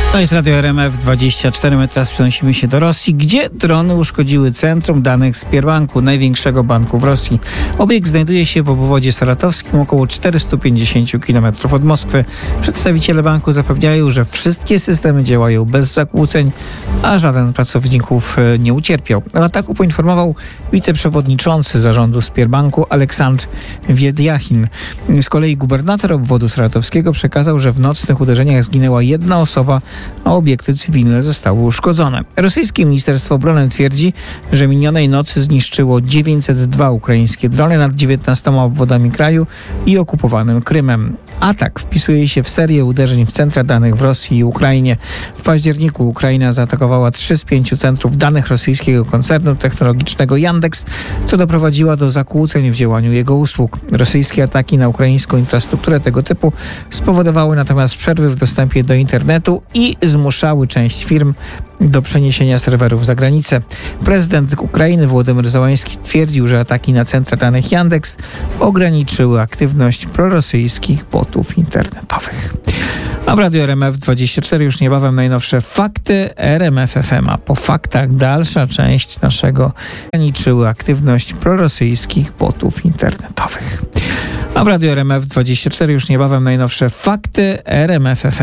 To jest Radio RMF24. My teraz przenosimy się do Rosji, gdzie drony uszkodziły centrum danych Sberbanku, największego banku w Rosji. Obiekt znajduje się w obwodzie saratowskim, około 450 km od Moskwy. Przedstawiciele banku zapewniają, że wszystkie systemy działają bez zakłóceń, a żaden pracowników nie ucierpiał. O ataku poinformował wiceprzewodniczący zarządu Sberbanku Aleksandr Wiedjachin. Z kolei gubernator obwodu saratowskiego przekazał, że w nocnych uderzeniach zginęła jedna osoba, a obiekty cywilne zostały uszkodzone. Rosyjskie Ministerstwo Obrony twierdzi, że minionej nocy zniszczyło 902 ukraińskie drony nad 19 obwodami kraju i okupowanym Krymem. Atak wpisuje się w serię uderzeń w centra danych w Rosji i Ukrainie. W październiku Ukraina zaatakowała 3 z 5 centrów danych rosyjskiego koncernu technologicznego Yandex, co doprowadziło do zakłóceń w działaniu jego usług. Rosyjskie ataki na ukraińską infrastrukturę tego typu spowodowały natomiast przerwy w dostępie do internetu i zmuszały część firm do przeniesienia serwerów za granicę. Prezydent Ukrainy Wołodymyr Zełański twierdził, że ataki na centra danych Yandex ograniczyły aktywność prorosyjskich botów internetowych. A w Radiu RMF24 już niebawem najnowsze fakty RMF FM, a po faktach dalsza część naszego ograniczyły aktywność prorosyjskich botów internetowych. A w Radiu RMF24 już niebawem najnowsze fakty RMF FM.